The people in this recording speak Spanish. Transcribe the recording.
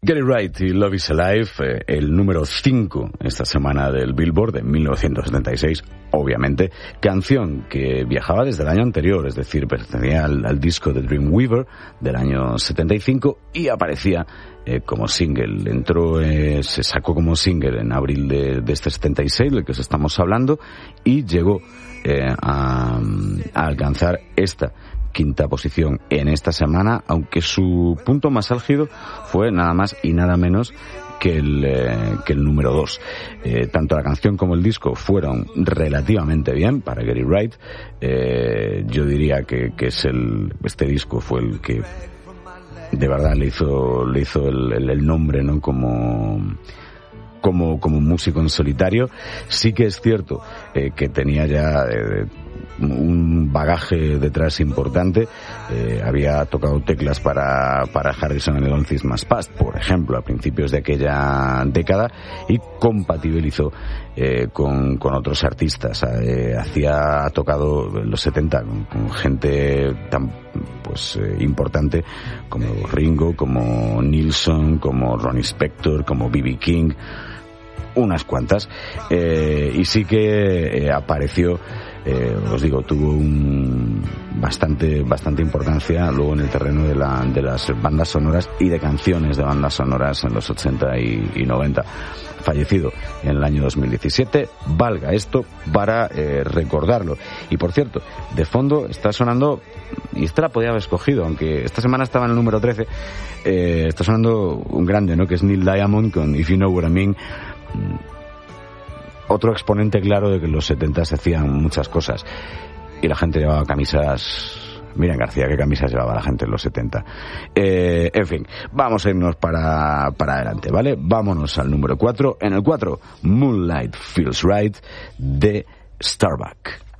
Get It Right y Love Is Alive, el número 5 esta semana del Billboard de 1976, obviamente, canción que viajaba desde el año anterior, es decir, pertenecía al disco de Dreamweaver del año 75 y aparecía como single. Se sacó como single en abril de este 76, del que os estamos hablando, y llegó a alcanzar esta quinta posición en esta semana, aunque su punto más álgido fue nada más y nada menos que el número 2. Tanto la canción como el disco fueron relativamente bien para Get It Right. Yo diría que este disco fue el que de verdad le hizo el nombre, ¿no? Como músico en solitario. Sí que es cierto que tenía ya un bagaje detrás importante. Había tocado teclas para Harrison en el All Things Must Pass, por ejemplo, a principios de aquella década, y compatibilizó con otros artistas. Ha tocado en los 70 con gente tan importante como Ringo, como Nilsson, como Ronnie Spector, como B.B. King, unas cuantas, y sí que apareció, os digo, tuvo bastante importancia luego en el terreno de las bandas sonoras y de canciones de bandas sonoras en los 80 y 90. Fallecido en el año 2017, valga esto para recordarlo. Y por cierto, de fondo está sonando, y esta la podía haber escogido, aunque esta semana estaba en el número 13, está sonando un grande, ¿no?, que es Neil Diamond con If You Know What I Mean. Otro exponente claro de que en los 70 se hacían muchas cosas y la gente llevaba camisas. Miriam García, qué camisas llevaba la gente en los 70. En fin, vamos a irnos para adelante, ¿vale? Vámonos al número 4. En el 4, Moonlight Feels Right de Starbuck.